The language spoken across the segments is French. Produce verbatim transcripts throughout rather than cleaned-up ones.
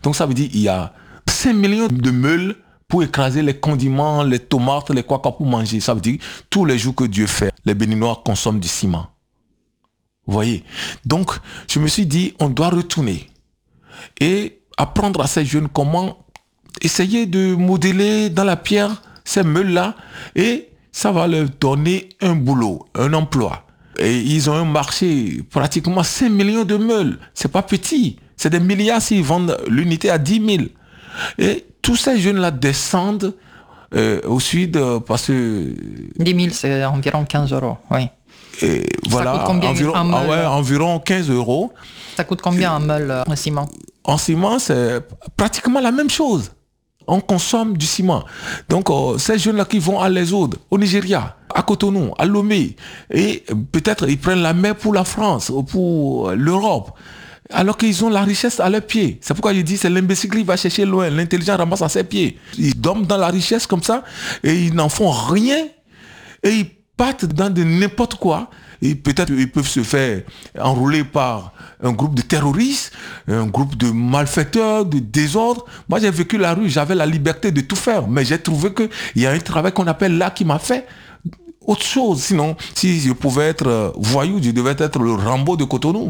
Donc ça veut dire qu'il y a cinq millions de meules pour écraser les condiments, les tomates, les quoi pour manger. Ça veut dire tous les jours que Dieu fait, les Béninois consomment du ciment. Vous voyez? Donc, je me suis dit, on doit retourner et apprendre à ces jeunes comment essayer de modeler dans la pierre ces meules-là et ça va leur donner un boulot, un emploi. Et ils ont un marché, pratiquement cinq millions de meules. C'est pas petit. C'est des milliards s'ils vendent l'unité à dix mille. Et tous ces jeunes-là descendent euh, au sud euh, parce que... dix mille, c'est environ quinze euros, oui. Et voilà, ça coûte combien environ, un meule, ah ouais, environ quinze euros. Ça coûte combien un meule en ciment? En ciment, c'est pratiquement la même chose. On consomme du ciment. Donc, euh, ces jeunes-là qui vont à l'Exode, au Nigeria, à Cotonou, à Lomé, et peut-être ils prennent la mer pour la France, ou pour l'Europe, alors qu'ils ont la richesse à leurs pieds. C'est pourquoi je dis, c'est l'imbécile qui va chercher loin, l'intelligent ramasse à ses pieds. Ils dorment dans la richesse comme ça, et ils n'en font rien, et ils partent dans de n'importe quoi. Et peut-être ils peuvent se faire enrôler par un groupe de terroristes, un groupe de malfaiteurs, de désordre. Moi, j'ai vécu la rue, j'avais la liberté de tout faire, mais j'ai trouvé qu'il y a un travail qu'on appelle là qui m'a fait autre chose. Sinon, si je pouvais être voyou, je devais être le Rambo de Cotonou.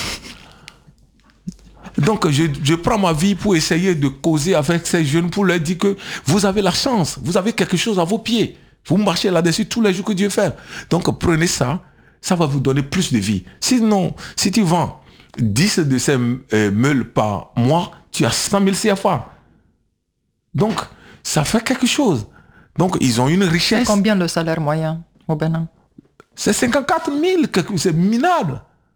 Donc, je, je prends ma vie pour essayer de causer avec ces jeunes, pour leur dire que vous avez la chance, vous avez quelque chose à vos pieds. Vous marchez là-dessus tous les jours que Dieu fait. Donc, prenez ça. Ça va vous donner plus de vie. Sinon, si tu vends dix de ces euh, meules par mois, tu as cent mille C F A. Donc, ça fait quelque chose. Donc, ils ont une richesse. C'est combien le salaire moyen au Bénin? C'est cinquante-quatre mille, c'est minable.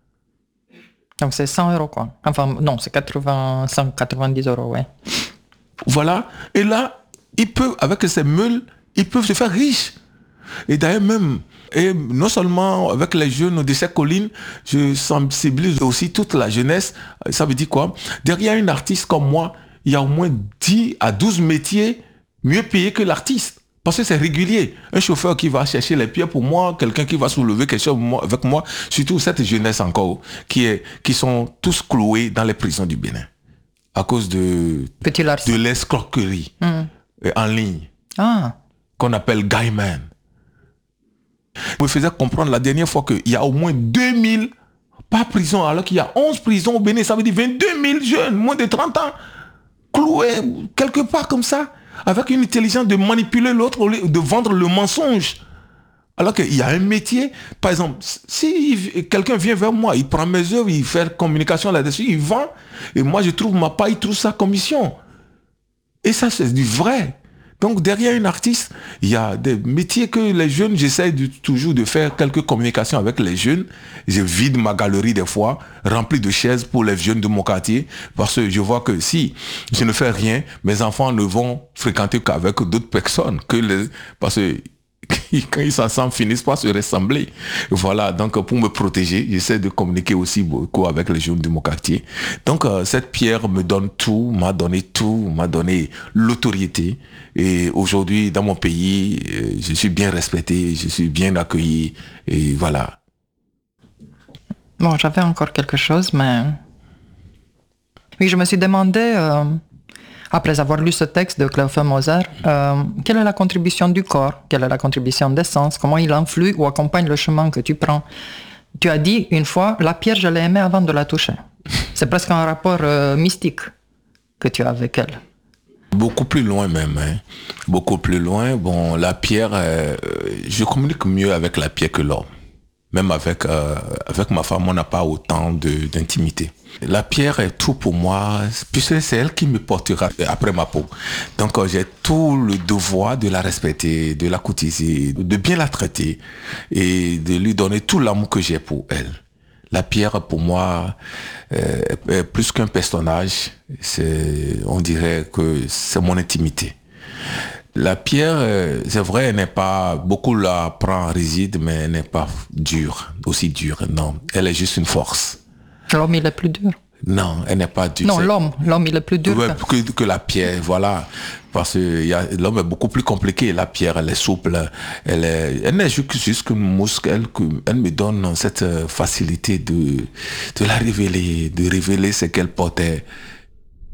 Donc, c'est cent euros, quoi. Enfin, non, c'est quatre-vingts, cent quatre-vingt-dix euros, ouais. Voilà. Et là, ils peuvent, avec ces meules, ils peuvent se faire riches. Et d'ailleurs, même... Et non seulement avec les jeunes de ces collines, je sensibilise aussi toute la jeunesse. Ça veut dire quoi? Derrière un artiste comme moi, il y a au moins dix à douze métiers mieux payés que l'artiste. Parce que c'est régulier. Un chauffeur qui va chercher les pierres pour moi, quelqu'un qui va soulever quelque chose avec moi, surtout cette jeunesse encore, qui, est, qui sont tous cloués dans les prisons du Bénin. À cause de, de l'escroquerie mmh. en ligne. Ah. Qu'on appelle guyman. Vous me faisiez comprendre la dernière fois qu'il y a au moins deux mille pas prison, alors qu'il y a onze prisons au Bénin. Ça veut dire vingt-deux mille jeunes, moins de trente ans, cloués quelque part comme ça, avec une intelligence de manipuler l'autre, de vendre le mensonge. Alors qu'il y a un métier, par exemple, si quelqu'un vient vers moi, il prend mes œuvres, il fait communication là-dessus, il vend, et moi je trouve ma part, il trouve sa commission. Et ça, c'est du vrai. Donc derrière un artiste, il y a des métiers que les jeunes, j'essaie de, toujours de faire quelques communications avec les jeunes. Je vide ma galerie des fois, remplie de chaises pour les jeunes de mon quartier, parce que je vois que si je ne fais rien, mes enfants ne vont fréquenter qu'avec d'autres personnes, que les, parce que quand ils s'ensemble, finissent par se ressembler. Voilà, donc pour me protéger, j'essaie de communiquer aussi beaucoup avec les jeunes de mon quartier. Donc euh, cette pierre me donne tout, m'a donné tout, m'a donné l'autorité. Et aujourd'hui, dans mon pays, euh, je suis bien respecté, je suis bien accueilli. Et voilà. Bon, j'avais encore quelque chose, mais... Oui, je me suis demandé... Euh... Après avoir lu ce texte de Cléophée Moser, euh, quelle est la contribution du corps? Quelle est la contribution des sens? Comment il influe ou accompagne le chemin que tu prends? Tu as dit une fois, la pierre, je l'ai aimée avant de la toucher. C'est presque un rapport euh, mystique que tu as avec elle. Beaucoup plus loin même. Hein. Beaucoup plus loin. Bon, la pierre, euh, je communique mieux avec la pierre que l'homme. Même avec, euh, avec ma femme, on n'a pas autant de, d'intimité. La pierre est tout pour moi, puisque c'est elle qui me portera après ma peau. Donc euh, j'ai tout le devoir de la respecter, de la courtiser, de bien la traiter et de lui donner tout l'amour que j'ai pour elle. La pierre pour moi euh, est plus qu'un personnage, c'est, on dirait que c'est mon intimité. La pierre, c'est vrai, elle n'est pas, beaucoup la prend réside, mais elle n'est pas dure, aussi dure, non. Elle est juste une force. L'homme, il est plus dur. Non, elle n'est pas dure. Non, l'homme, l'homme, il est plus dur. Ouais, que... Que, que la pierre, voilà. Parce que y a, l'homme est beaucoup plus compliqué. La pierre, elle est souple, elle est, elle n'est juste, juste qu'une mousse, elle, elle me donne cette facilité de, de la révéler, de révéler ce qu'elle portait.